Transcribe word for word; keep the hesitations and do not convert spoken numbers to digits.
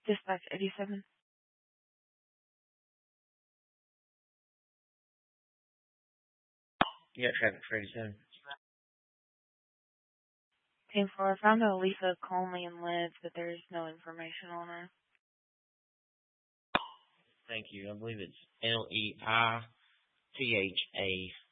Dispatch eighty-seven. Yeah, traffic for eighty-seven. Team four, I found a Lisa Conley in Lids, but there's no information on her. Thank you. I believe it's L E I T H A.